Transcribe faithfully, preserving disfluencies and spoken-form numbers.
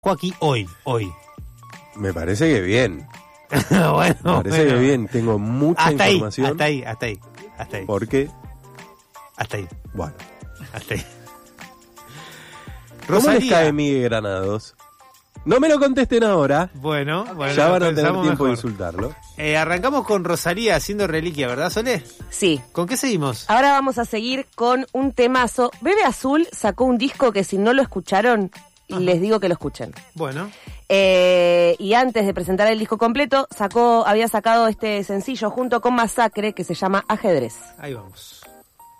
Joaquín, hoy, hoy. Me parece que bien. bueno, Me parece bueno. que bien. Tengo mucha hasta información. Ahí, hasta ahí, hasta ahí, hasta ahí. ¿Por qué? Hasta ahí. Bueno. Hasta ahí. ¿Cómo Rosalía. les cae Miguel Granados? No me lo contesten ahora. Bueno, bueno. Ya van a tener pensamos tiempo de mejor. insultarlo. Eh, arrancamos con Rosalía haciendo Reliquia, ¿verdad, Sole? Sí. ¿Con qué seguimos? Ahora vamos a seguir con un temazo. Bebe Azul sacó un disco que si no lo escucharon, Ajá. les digo que lo escuchen. Bueno. Eh, y antes de presentar el disco completo, sacó, había sacado este sencillo junto con Masacre que se llama Ajedrez. Ahí vamos.